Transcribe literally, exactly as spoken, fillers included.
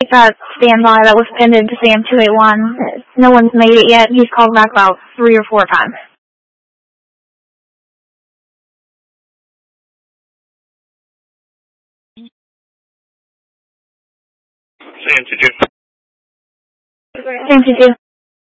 that standby that was pinned into Sam two eighty-one. No one's made it yet. He's called back about three or four times. Sam two two. Sam two two.